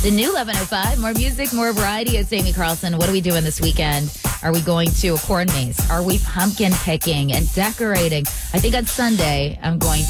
The new 11:05, more music, more variety. It's Amy Carlson. What are we doing this weekend? Are we going to a corn maze? Are we pumpkin picking and decorating? I think on Sunday I'm going